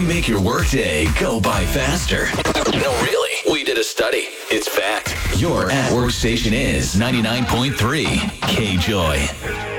make your workday go by faster. No, really. We did a study. It's fact. Your at-work station is 99.3 K-Joy.